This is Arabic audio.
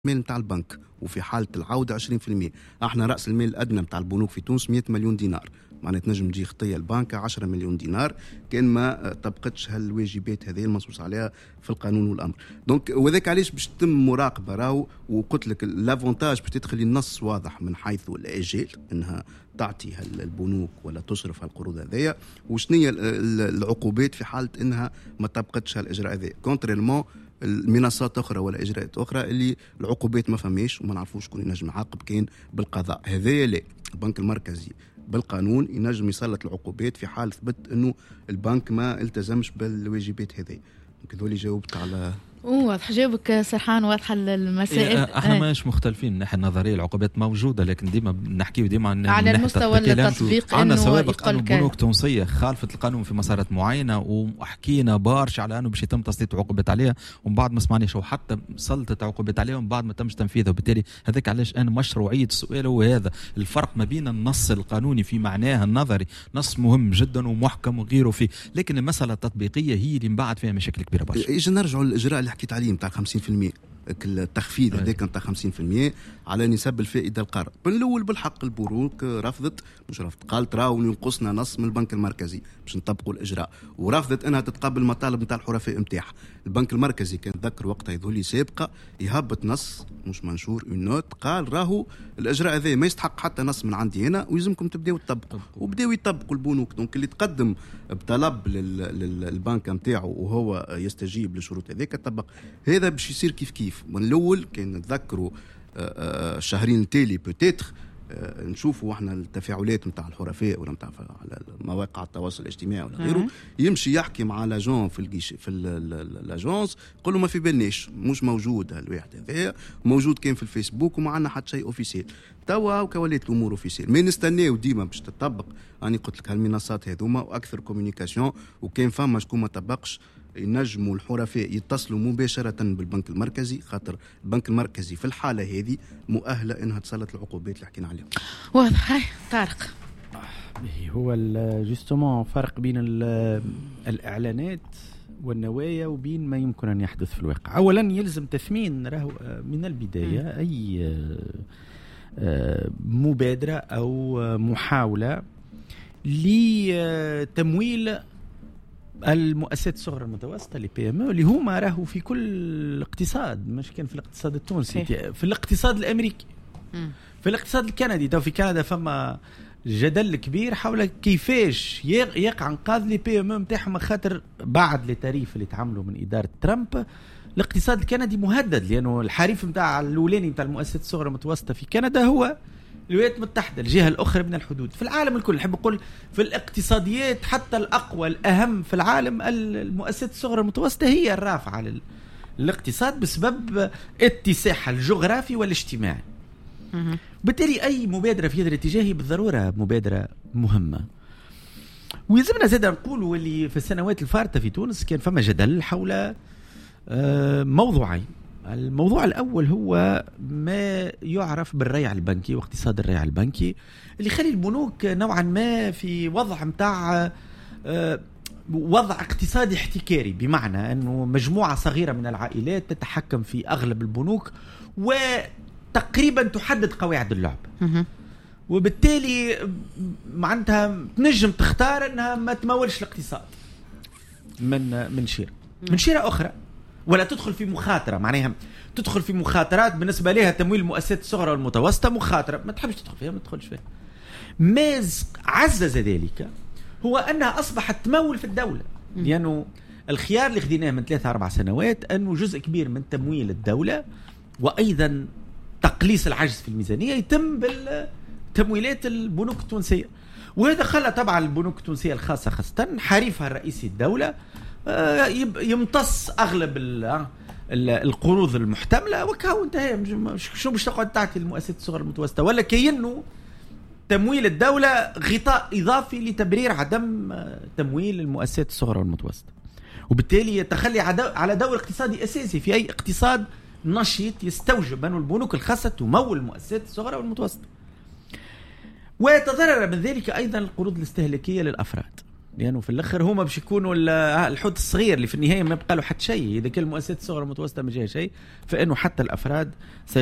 المال نتاع البنك، وفي حالة العودة 20%. احنا رأس المال الأدنى نتاع البنوك في تونس 100 مليون دينار، معناها تنجم تجي خطية البنك 10 مليون دينار كان ما طبقتش هالواجبات هذه المنصوص عليها في القانون والأمر. دونك وذاك علاش باش تتم مراقبة راهو، وقلت لك لافونتاج باش تدخل النص واضح من حيث الأجال انها تعطي البنوك ولا تصرف هالقروض هذيا، وشنية العقوبات في حالة انها ما طبقتش هالإجراء هذا، كونتريلمون المنصات أخرى ولا إجراءات أخرى اللي العقوبات ما فماش وما نعرفوش شكون ينجم يعاقب كان بالقضاء. هذايا لا، البنك المركزي بالقانون ينجم يسلط العقوبات في حال ثبت أنه البنك ما التزمش بالواجبات هذه. كذا اللي جاوبت على واضح جاوبك سرحان، واضحة المسائل. احنا ماش مختلفين من الناحيه النظريه، العقوبات موجوده، لكن ديما نحكيو ديما على المستوى التطبيق. عندنا سوابق انه بنوك تونسيه خالفت القانون في مسارات معينه، وحكينا بارش على انه باش يتم تسليط عقوبات عليها، ومن بعد ما سمعناش وحتى سلطت عقوبات عليها ومن بعد ما تمش تنفيذها. وبالتالي هذاك علاش انا مشروعيه السؤال هو هذا الفرق ما بين النص القانوني في معناه النظري، نص مهم جدا ومحكم وغيره فيه، لكن المساله التطبيقيه هي اللي من بعد فيها مشاكل كبيره برشا. يجي نرجعوا للاجراء اللي حكيت عليه نتاع 50%، التخفيض هذاك نتاع 50% على نسب الفائده القرض. بالاول بالحق البنوك رفضت، مش رفضت، قالت راهو ينقصنا نص من البنك المركزي باش نطبقوا الاجراء، ورفضت انها تتقبل مطالب نتاع الحرفاء نتاعها. البنك المركزي كان ذكر وقتها يذولي سابقه يهبط نص مش منشور نوت، قال راهو الاجراء هذا ما يستحق حتى نص من عندي هنا ويلزمكم تبداو تطبقوا، وبداو يطبقوا البنوك. دونك اللي تقدم بطلب للبنك نتاعو وهو يستجيب للشروط هذيك طبق. هذا باش يصير كيف كيف. من الاول كان نتذكروا شهرين تالي بوتيتر نشوفوا احنا التفاعلات نتاع الحرفاء ولا نتاع على مواقع التواصل الاجتماعي ولا غيره، يمشي يحكي مع لاجون في الجيش في الاجونس، يقول له ما في بالناش، مش موجود هالواحد هذا، موجود كان في الفيسبوك وما عندنا حتى شيء اوفيسيل. توا وكولات الامور اوفيسيل، ما نستناو ديما باش تطبق. اني قلت لك هالمنصات هذوما واكثر كوميونيكاسيون، وكان فما شكون ما طبقش ينجموا الحرفاء يتصلوا مباشرة بالبنك المركزي، خاطر البنك المركزي في الحالة هذه مؤهلة انها تسلط العقوبات اللي حكينا عليها. واضح. هاي طارق، هو جوستومون فرق بين الإعلانات والنوايا وبين ما يمكن أن يحدث في الواقع. أولا يلزم تثمين من البداية أي مبادرة أو محاولة لتمويل المؤسسات الصغرى المتوسطة اللي PME اللي هما راهو في كل اقتصاد، مش كان في الاقتصاد التونسي، في الاقتصاد الأمريكي، في الاقتصاد الكندي. تو في كندا فما جدل كبير حول كيفاش يقع انقاذ لي PME متاعهم، خاطر بعد التاريف اللي تعملوا من إدارة ترامب الاقتصاد الكندي مهدد، لأنه الحريف متاع الأولاني متاع المؤسسات الصغرى المتوسطة في كندا هو الولايات المتحدة، الجهة الأخرى من الحدود في العالم الكل. نحب أقول في الاقتصاديات حتى الأقوى الأهم في العالم المؤسسات الصغرى المتوسطة هي الرافعة للاقتصاد بسبب اتساعها الجغرافي والاجتماعي. بالتالي أي مبادرة في هذا الاتجاه بالضرورة مبادرة مهمة. ويلزمنا زاد نقول اللي في السنوات الفارطة في تونس كان فما جدل حول موضوعين. الموضوع الأول هو ما يعرف بالريع البنكي واقتصاد الريع البنكي، اللي يخلي البنوك نوعا ما في وضع متاع وضع اقتصادي احتكاري، بمعنى أنه مجموعة صغيرة من العائلات تتحكم في أغلب البنوك وتقريبا تحدد قواعد اللعب، وبالتالي معناتها تنجم تختار أنها ما تمولش الاقتصاد من شيرة أخرى، ولا تدخل في مخاطرة، معناها تدخل في مخاطرات بالنسبة لها تمويل المؤسسات الصغرى والمتوسطة مخاطرة ما تحبش تدخل فيها، ما تدخلش فيها. ما عزز ذلك هو أنها أصبحت تمول في الدولة، لأنه الخيار اللي خديناه من 3-4 سنوات أنه جزء كبير من تمويل الدولة وأيضا تقليص العجز في الميزانية يتم بالتمويلات البنوك التونسية، وهذا خلى طبعا البنوك التونسية الخاصة خاصة حريفها الرئيسي الدولة يمتص أغلب القروض المحتملة، وكاو انتهى. شو باش تقعد تعطي المؤسسات الصغرى المتوسطة، ولا كأنه تمويل الدولة غطاء إضافي لتبرير عدم تمويل المؤسسات الصغرى والمتوسطة، وبالتالي يتخلي على دور اقتصادي أساسي في أي اقتصاد نشيط يستوجب أن البنوك الخاصة تمول المؤسسات الصغرى والمتوسطة. ويتضرر من ذلك أيضا القروض الاستهلاكية للأفراد، لانه في الاخر هما باش يكونوا الحوت الصغير اللي في النهايه ما يبقى له حتى شيء. اذا كان المؤسسات الصغرى المتوسطه ما جاها شيء، فانه حتى الافراد